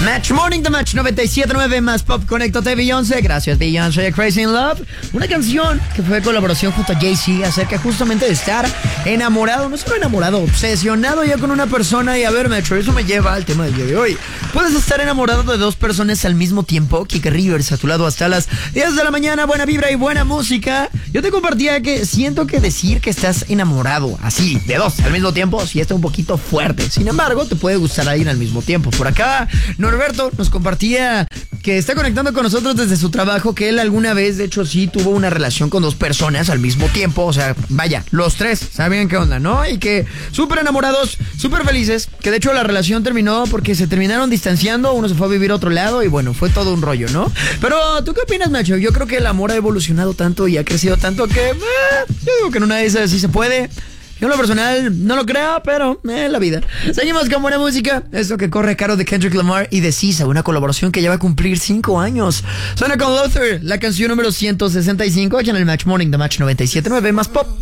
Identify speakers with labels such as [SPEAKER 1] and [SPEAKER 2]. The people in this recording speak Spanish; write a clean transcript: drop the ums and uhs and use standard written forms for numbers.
[SPEAKER 1] Match Morning, The Match 97.9 más Pop. Conéctate, Beyoncé. Gracias, Beyoncé. Crazy in Love. Una canción que fue colaboración junto a Jay-Z acerca justamente de estar enamorado, no solo enamorado, obsesionado ya con una persona. Y a ver, Metro, eso me lleva al tema del día de hoy. Puedes estar enamorado de dos personas al mismo tiempo. Kike Rivers a tu lado hasta las 10 de la mañana. Buena vibra y buena música. Yo te compartía que siento que decir que estás enamorado así, de dos al mismo tiempo, sí está un poquito fuerte. Sin embargo, te puede gustar a alguien al mismo tiempo. Por acá, Norberto nos compartía que está conectando con nosotros desde su trabajo, que él alguna vez, de hecho, sí tuvo una relación con dos personas al mismo tiempo. O sea, vaya, los tres sabían qué onda, ¿no? Y que súper enamorados, súper felices, que de hecho la relación terminó porque se terminaron distanciando, uno se fue a vivir a otro lado y bueno, fue todo un rollo, ¿no? Pero, ¿tú qué opinas, Nacho? Yo creo que el amor ha evolucionado tanto y ha crecido tanto que, yo digo que en una de esas sí se puede. Yo en lo personal no lo creo, pero la vida. Seguimos con buena música. Esto que corre a cargo de Kendrick Lamar y de SZA, una colaboración que ya va a cumplir 5 años. Suena con Luther, la canción número 165, aquí en el Match Morning, The Match 97.9 más Pop.